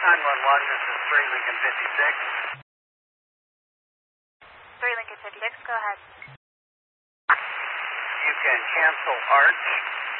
911, this is 3 Lincoln 56. 3 Lincoln 56, go ahead. You can cancel Arch